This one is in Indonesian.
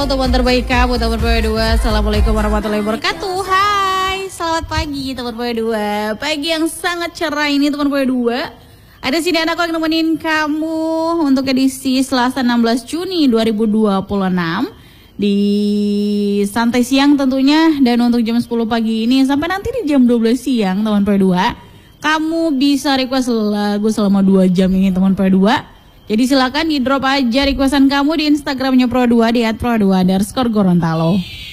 Halo teman terbaik kamu, teman Pro 2. Assalamualaikum warahmatullahi wabarakatuh. Hai, selamat pagi teman Pro 2. Pagi yang sangat cerah ini teman Pro 2. Ada sini anakku yang nemenin kamu untuk edisi Selasa 16 Juni 2026 di santai siang tentunya. Dan untuk jam 10 pagi ini sampai nanti di jam 12 siang teman Pro 2, kamu bisa request lagu selama 2 jam ini teman Pro 2. Jadi silakan di drop aja requestan kamu di Instagramnya Pro2 di @pro2_Gorontalo.